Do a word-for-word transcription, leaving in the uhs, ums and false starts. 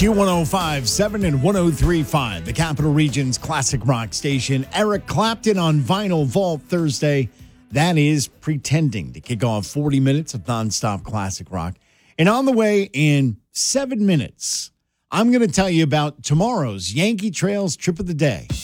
Q one oh five point seven and one oh three point five, the Capital Region's classic rock station. Eric Clapton on Vinyl Vault Thursday. That is Pretending to kick off forty minutes of nonstop classic rock. And on the way in seven minutes, I'm going to tell you about tomorrow's Yankee Trails Trip of the Day.